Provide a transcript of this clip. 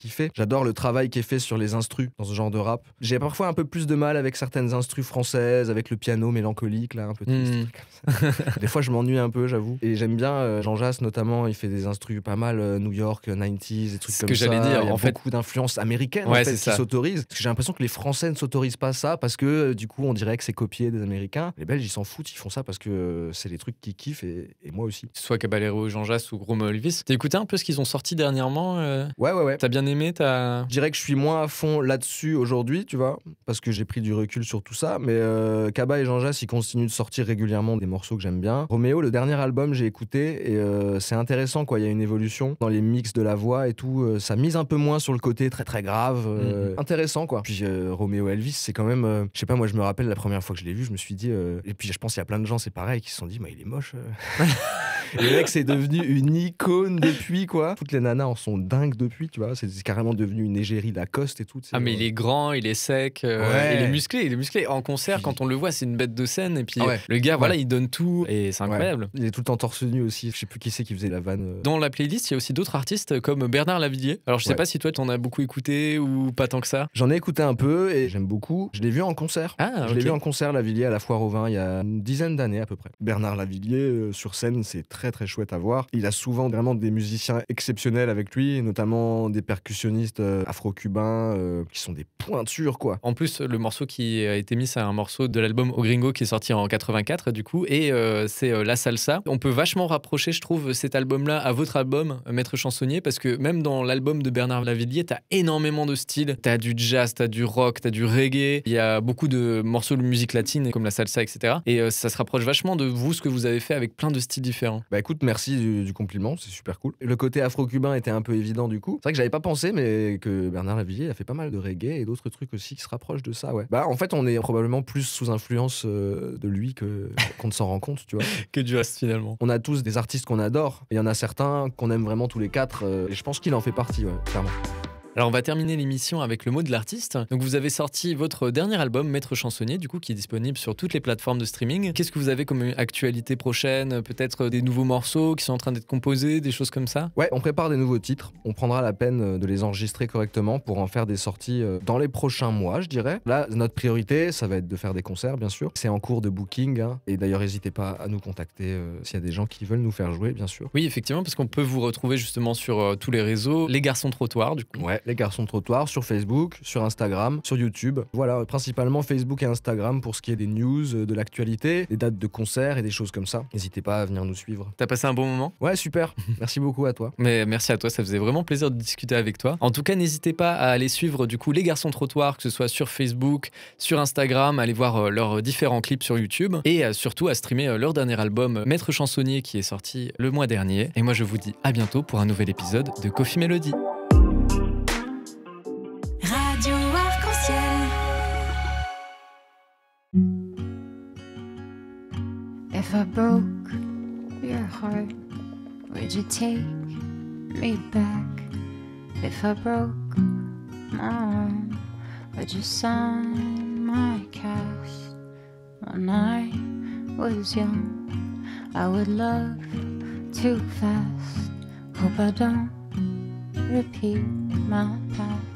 kiffer. J'adore le travail qui est fait sur les instrus dans ce genre de rap. J'ai parfois un peu plus de mal avec certaines instrus françaises, avec le piano mélancolique, là, un peu triste. Comme ça. Des fois, je m'ennuie un peu, j'avoue. Et j'aime bien Jean Jass, notamment, il fait des instrus pas mal New York, 90s, des trucs comme ça. Ce que j'allais dire, il y a en fait. beaucoup d'influences américaines Ouais, en fait, c'est qui ça. s'autorisent. Parce que j'ai l'impression que les Français ne s'autorisent pas ça parce que du coup, on dirait que c'est copié des Américains. Les Belges, ils s'en foutent, ils font ça parce que c'est les trucs qu'ils kiffent et moi aussi. Soit Caballero, Jean Jass ou Gros Elvis. T'as écouté un peu ce qu'ils ont sorti dernièrement Ouais. T'as bien aimé Je dirais que je suis moins à fond là-dessus aujourd'hui, tu vois, parce que j'ai pris du recul sur tout ça. Mais Kaba et Jean Jass, ils continuent de sortir régulièrement des morceaux que j'aime bien. Roméo, le dernier album, j'ai écouté et c'est intéressant, quoi. Il y a une évolution dans les mix de la voix et tout. Ça mise un peu moins sur le côté très très grave. Intéressant, quoi. Puis Roméo Elvis, c'est quand même, je sais pas, moi je me rappelle la première fois que je l'ai vu, je me suis dit, et puis je pense qu'il y a plein de gens, c'est pareil, qui se sont dit, il est moche. Et le mec, c'est devenu une icône depuis, quoi. Toutes les nanas en sont dingues depuis, tu vois. C'est carrément devenu une égérie Lacoste et tout. Ah, mais il est grand, il est sec, Ouais. il est musclé. En concert, quand on le voit, c'est une bête de scène. Et puis Ah ouais. le gars, voilà, Ouais. il donne tout et c'est incroyable. Il est tout le temps torse nu aussi. Je sais plus qui c'est qui faisait la vanne. Dans la playlist, il y a aussi d'autres artistes comme Bernard Lavillier. Alors, je sais Ouais. pas si toi, t'en as beaucoup écouté ou pas tant que ça. J'en ai écouté un peu et j'aime beaucoup. Je l'ai vu en concert. Ah, Je l'ai ok. vu en concert, Lavillier, à la Foire aux Vins, il y a une dizaine d'années à peu près. Bernard Lavillier, sur scène, c'est très très chouette à voir. Il a souvent vraiment des musiciens exceptionnels avec lui, notamment des percussionnistes afro-cubains qui sont des pointures, quoi. En plus, le morceau qui a été mis, c'est un morceau de l'album Au Gringo qui est sorti en 84, du coup, et c'est La Salsa. On peut vachement rapprocher, je trouve, cet album-là à votre album, Maître Chansonnier, parce que même dans l'album de Bernard Lavillier, t'as énormément de styles. T'as du jazz, t'as du rock, t'as du reggae. Il y a beaucoup de morceaux de musique latine, comme la salsa, etc. Et ça se rapproche vachement de vous, ce que vous avez fait avec plein de styles différents. Bah écoute, merci du compliment, c'est super cool. Le côté afro-cubain était un peu évident du coup. C'est vrai que j'avais pas pensé, mais que Bernard Lavillier a fait pas mal de reggae et d'autres trucs aussi qui se rapprochent de ça, ouais. Bah en fait, on est probablement plus sous influence de lui qu'on ne s'en rend compte, tu vois. Que du reste, finalement. On a tous des artistes qu'on adore, et il y en a certains qu'on aime vraiment tous les quatre, et je pense qu'il en fait partie, ouais, clairement. Alors on va terminer l'émission avec le mot de l'artiste. Donc vous avez sorti votre dernier album, Maître Chansonnier, du coup, qui est disponible sur toutes les plateformes de streaming. Qu'est-ce que vous avez comme actualité prochaine? Peut-être des nouveaux morceaux qui sont en train d'être composés, des choses comme ça? Ouais, on prépare des nouveaux titres. On prendra la peine de les enregistrer correctement pour en faire des sorties dans les prochains mois, je dirais. Là, notre priorité, ça va être de faire des concerts, bien sûr. C'est en cours de booking, hein. Et d'ailleurs, n'hésitez pas à nous contacter s'il y a des gens qui veulent nous faire jouer, bien sûr. Oui, effectivement, parce qu'on peut vous retrouver justement sur tous les réseaux. Les Garçons Trottoirs, du coup. Ouais, les Garçons Trottoirs sur Facebook, sur Instagram, sur YouTube. Voilà, principalement Facebook et Instagram pour ce qui est des news, de l'actualité, des dates de concerts et des choses comme ça. N'hésitez pas à venir nous suivre. T'as passé un bon moment? Ouais, super. Merci beaucoup à toi. Mais merci à toi, ça faisait vraiment plaisir de discuter avec toi. En tout cas, n'hésitez pas à aller suivre du coup les Garçons Trottoirs, que ce soit sur Facebook, sur Instagram, aller voir leurs différents clips sur YouTube et surtout à streamer leur dernier album Maître Chansonnier qui est sorti le mois dernier. Et moi, je vous dis à bientôt pour un nouvel épisode de Coffee Melody. Radio Arc-en-Ciel. If I broke your heart, would you take me back? If I broke my arm, would you sign my cast? When I was young, I would love too fast. Hope I don't repeat my past.